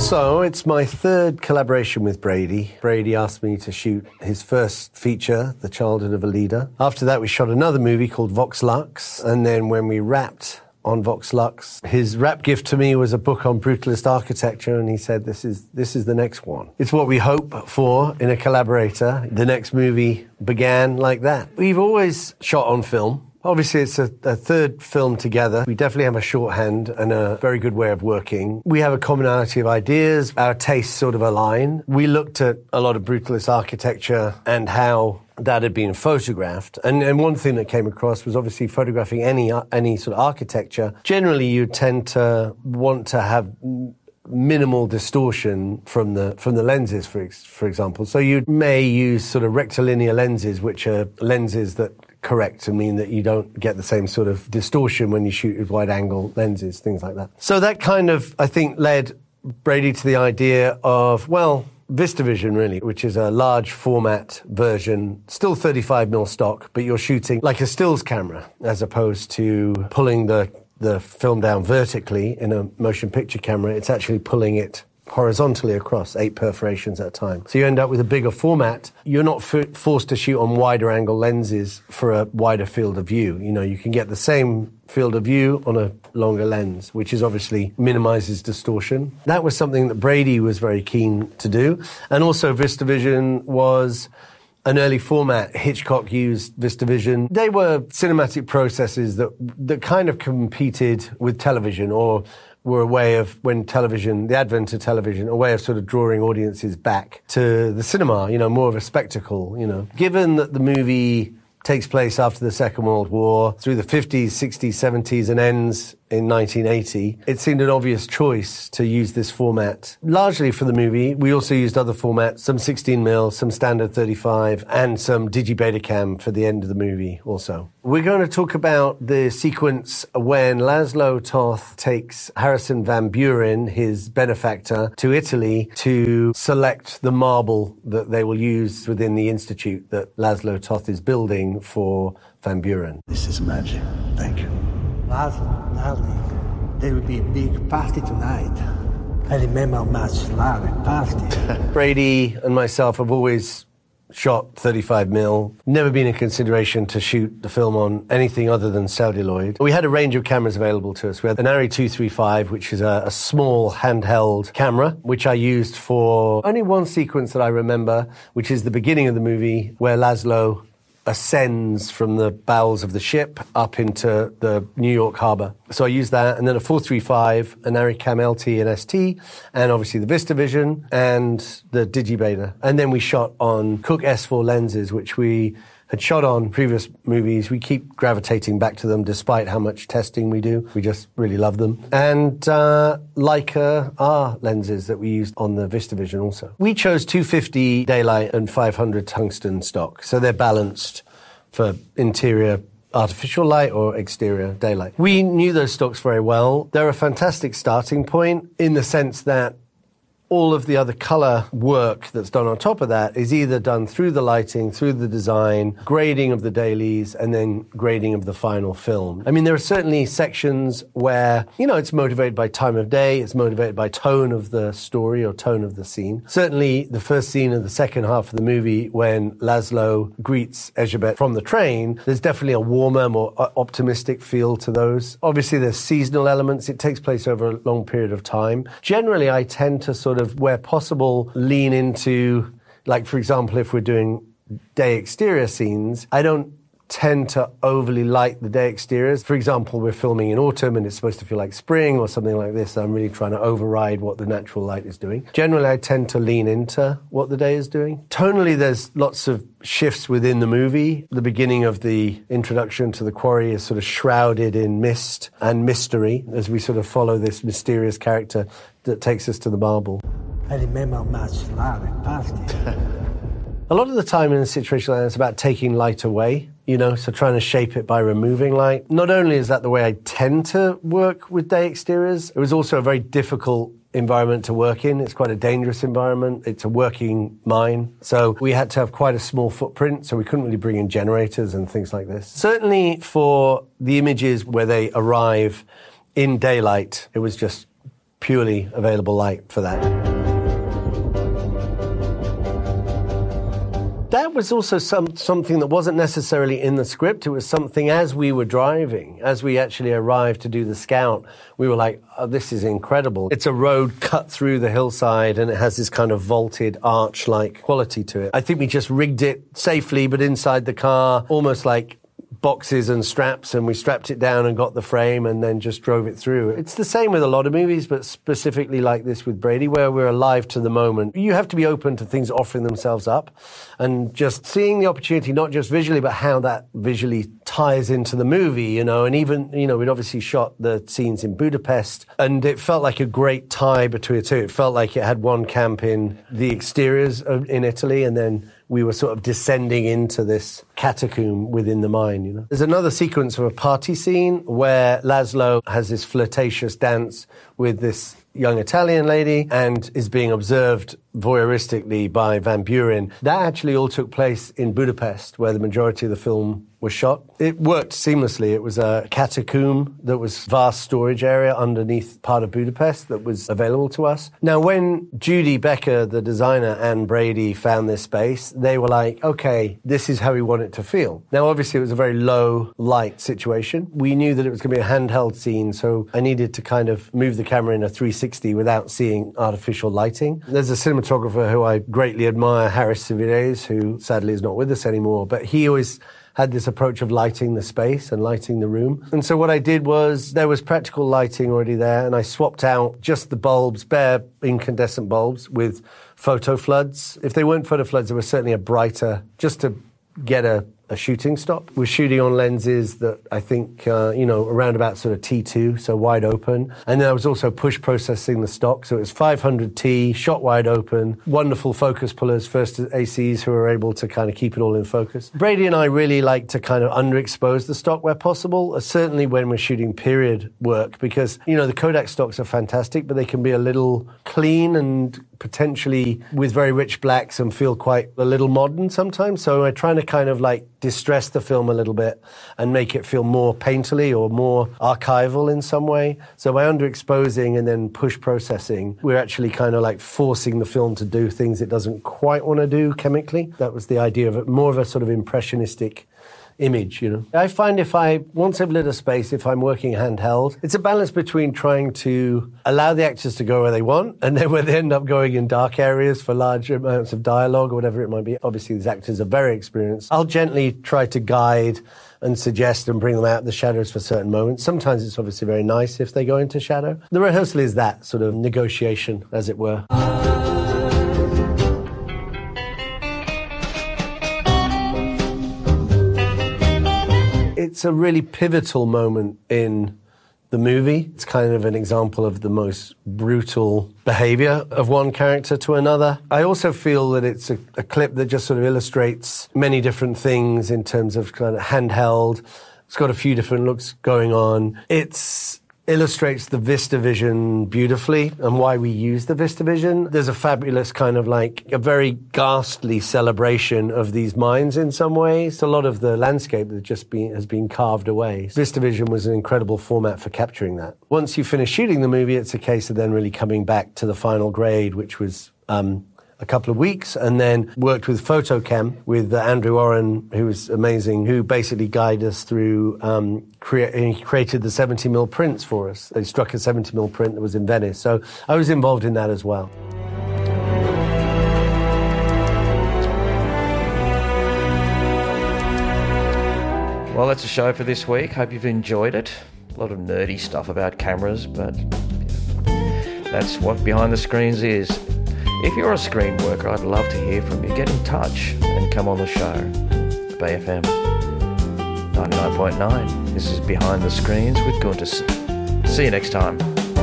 So it's my third collaboration with Brady. Brady asked me to shoot his first feature, The Childhood of a Leader. After that, we shot another movie called Vox Lux. And then when we wrapped on Vox Lux, his wrap gift to me was a book on brutalist architecture, and he said, this is the next one. It's what we hope for in a collaborator. The next movie began like that. We've always shot on film. Obviously, it's a third film together. We definitely have a shorthand and a very good way of working. We have a commonality of ideas. Our tastes sort of align. We looked at a lot of brutalist architecture and how that had been photographed. And one thing that came across was obviously photographing any sort of architecture. Generally, you tend to want to have minimal distortion from the lenses, for example. So you may use sort of rectilinear lenses, which are lenses that correct and mean that you don't get the same sort of distortion when you shoot with wide-angle lenses, things like that. So that kind of, I think, led Brady to the idea of, well, VistaVision, really, which is a large format version, still 35mm stock, but you're shooting like a stills camera as opposed to pulling the film down vertically in a motion picture camera. It's actually pulling it horizontally across 8 perforations at a time. So you end up with a bigger format. You're not forced to shoot on wider angle lenses for a wider field of view. You know, you can get the same field of view on a longer lens, which is obviously minimizes distortion. That was something that Brady was very keen to do. And also VistaVision was an early format. Hitchcock used VistaVision. They were cinematic processes that kind of competed with television, or were a way of, when television, the advent of television, a way of sort of drawing audiences back to the cinema, you know, more of a spectacle, you know. Given that the movie takes place after the Second World War, through the 50s, 60s, 70s, and ends in 1980, it seemed an obvious choice to use this format. Largely for the movie, we also used other formats, some 16mm, some standard 35, and some Digibetacam for the end of the movie also. We're going to talk about the sequence when Laszlo Toth takes Harrison Van Buren, his benefactor, to Italy to select the marble that they will use within the institute that Laszlo Toth is building for Van Buren. This is magic. Thank you. Laszlo, darling, there will be a big party tonight. I remember how much love and party. Brady and myself have always shot 35mm. Never been a consideration to shoot the film on anything other than celluloid. We had a range of cameras available to us. We had an ARRI 235, which is a small handheld camera, which I used for only one sequence that I remember, which is the beginning of the movie where Laszlo ascends from the bowels of the ship up into the New York harbor. So I used that, and then a 435, an ARRI Cam LT and ST, and obviously the VistaVision and the Digibeta. And then we shot on Cooke S4 lenses, which we had shot on previous movies. We keep gravitating back to them despite how much testing we do. We just really love them. And Leica R lenses that we used on the VistaVision also. We chose 250 daylight and 500 tungsten stock, so they're balanced for interior artificial light or exterior daylight. We knew those stocks very well. They're a fantastic starting point in the sense that all of the other color work that's done on top of that is either done through the lighting, through the design, grading of the dailies, and then grading of the final film. I mean, there are certainly sections where, you know, it's motivated by time of day, it's motivated by tone of the story or tone of the scene. Certainly the first scene of the second half of the movie when Laszlo greets Ejebet from the train, there's definitely a warmer, more optimistic feel to those. Obviously there's seasonal elements. It takes place over a long period of time. Generally, I tend to sort of, where possible, lean into, like, for example, if we're doing day exterior scenes, I don't tend to overly light the day exteriors. For example, we're filming in autumn and it's supposed to feel like spring or something like this. I'm really trying to override what the natural light is doing. Generally, I tend to lean into what the day is doing. Tonally, there's lots of shifts within the movie. The beginning of the introduction to the quarry is sort of shrouded in mist and mystery as we sort of follow this mysterious character that takes us to the marble. I remember how much love and party. A lot of the time in a situation like that, it's about taking light away, you know, so trying to shape it by removing light. Not only is that the way I tend to work with day exteriors, it was also a very difficult environment to work in. It's quite a dangerous environment. It's a working mine. So we had to have quite a small footprint, so we couldn't really bring in generators and things like this. Certainly for the images where they arrive in daylight, it was just purely available light for that. That was also something that wasn't necessarily in the script. It was something as we were driving, as we actually arrived to do the scout, we were like, oh, this is incredible. It's a road cut through the hillside and it has this kind of vaulted arch-like quality to it. I think we just rigged it safely, but inside the car, almost like boxes and straps, and we strapped it down and got the frame and then just drove it through. It's the same with a lot of movies, but specifically like this with Brady, where we're alive to the moment. You have to be open to things offering themselves up and just seeing the opportunity, not just visually, but how that visually ties into the movie, and even, we'd obviously shot the scenes in Budapest, and it felt like a great tie between the two. It felt like it had one camp in the exteriors in Italy, and then we were sort of descending into this catacomb within the mine, There's another sequence of a party scene where Laszlo has this flirtatious dance with this young Italian lady and is being observed voyeuristically by Van Buren. That actually all took place in Budapest, where the majority of the film was shot. It worked seamlessly. It was a catacomb that was vast storage area underneath part of Budapest that was available to us. Now, when Judy Becker, the designer, and Brady found this space, they were like, okay, this is how we want it to feel. Now, obviously, it was a very low light situation. We knew that it was going to be a handheld scene, so I needed to kind of move the camera in a 360 without seeing artificial lighting. There's a cinematographer who I greatly admire, Harris Severes, who sadly is not with us anymore, but he always had this approach of lighting the space and lighting the room. And so what I did was, there was practical lighting already there, and I swapped out just the bulbs, bare incandescent bulbs, with photo floods. If they weren't photo floods, there was certainly a brighter, just to get a shooting stop. We're shooting on lenses that I think, around about sort of T2, so wide open. And then I was also push processing the stock, so it was 500T, shot wide open, wonderful focus pullers, first ACs who were able to kind of keep it all in focus. Brady and I really like to kind of underexpose the stock where possible, certainly when we're shooting period work, because, the Kodak stocks are fantastic, but they can be a little clean and potentially with very rich blacks and feel quite a little modern sometimes. So I'm trying to kind of like distress the film a little bit and make it feel more painterly or more archival in some way. So by underexposing and then push processing, we're actually kind of like forcing the film to do things it doesn't quite want to do chemically. That was the idea of it, more of a sort of impressionistic image, I find once I've lit a space, if I'm working handheld, it's a balance between trying to allow the actors to go where they want, and then when they end up going in dark areas for large amounts of dialogue or whatever it might be. Obviously, these actors are very experienced. I'll gently try to guide and suggest and bring them out of the shadows for certain moments. Sometimes it's obviously very nice if they go into shadow. The rehearsal is that sort of negotiation, as it were. It's a really pivotal moment in the movie. It's kind of an example of the most brutal behavior of one character to another. I also feel that it's a clip that just sort of illustrates many different things in terms of kind of handheld. It's got a few different looks going on. Illustrates the VistaVision beautifully and why we use the VistaVision. There's a fabulous kind of like a very ghastly celebration of these mines in some ways. A lot of the landscape that has been carved away. VistaVision was an incredible format for capturing that. Once you finish shooting the movie, it's a case of then really coming back to the final grade, which was a couple of weeks, and then worked with Photocam with Andrew Oren, who was amazing, who basically guided us through, he created the 70mm prints for us. They struck a 70mm print that was in Venice. So I was involved in that as well. Well, that's a show for this week. Hope you've enjoyed it. A lot of nerdy stuff about cameras, but that's what Behind the Screens is. If you're a screen worker, I'd love to hear from you. Get in touch and come on the show. Bay FM 99.9. This is Behind the Screens with Gunterson. See you next time.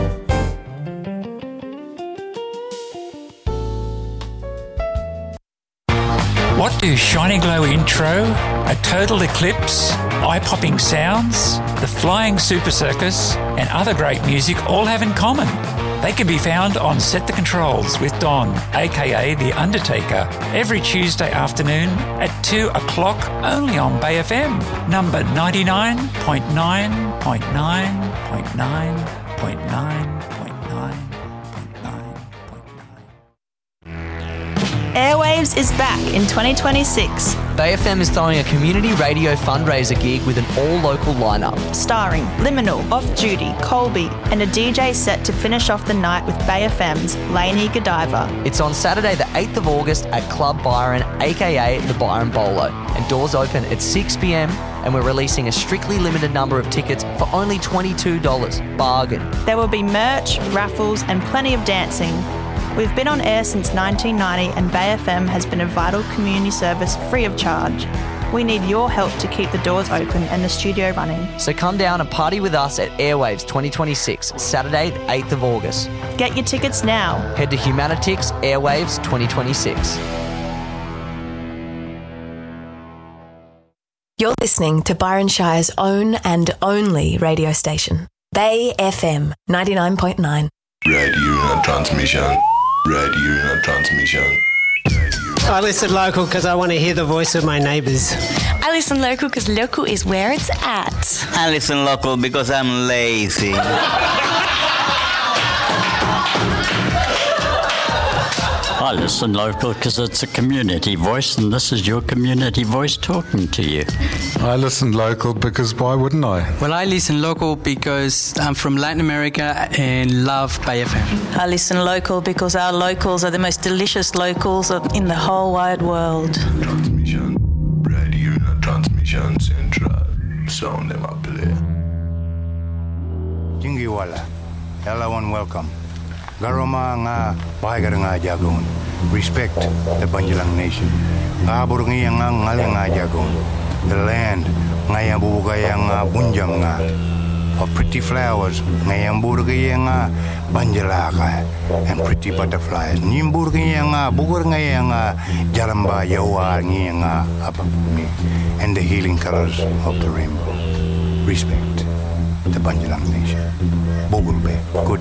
What do Shiny Glow intro, a total eclipse, eye-popping sounds, the Flying Super Circus, and other great music all have in common? They can be found on Set the Controls with Don, aka The Undertaker, every Tuesday afternoon at 2 o'clock only on Bay FM, number 99.9.9.9.9.9.9. Airwaves is back in 2026. Bay FM is throwing a community radio fundraiser gig with an all-local lineup. Starring Liminal, Off Duty, Colby, and a DJ set to finish off the night with Bay FM's Lainey Godiva. It's on Saturday the 8th of August at Club Byron, aka the Byron Bolo, and doors open at 6 p.m, and we're releasing a strictly limited number of tickets for only $22. Bargain. There will be merch, raffles, and plenty of dancing. We've been on air since 1990 and Bay FM has been a vital community service free of charge. We need your help to keep the doors open and the studio running. So come down and party with us at Airwaves 2026, Saturday the 8th of August. Get your tickets now. Head to Humanitix Airwaves 2026. You're listening to Byron Shire's own and only radio station, Bay FM 99.9. Radio transmission. Radio transmission. I listen local because I want to hear the voice of my neighbours. I listen local because local is where it's at. I listen local because I'm lazy. I listen local because it's a community voice, and this is your community voice talking to you. I listen local because why wouldn't I? Well, I listen local because I'm from Latin America and love Bay FM. I listen local because our locals are the most delicious locals in the whole wide world. Transmission. Radio Transmission Central. Sound them up there. Jingiwala. Hello and welcome. Garoma nga bahagar nga jagon. Respect the Banjalang nation. Abur nga ngal nga jagon. The land nga yambugay nga bunjang nga. Of pretty flowers nga yamburgay nga banjalaka and pretty butterflies. Nimburgay nga bugur nga jalamba yawa nga apapuni and the healing colors of the rainbow. Respect the Banjalang nation. Bogulbe. Good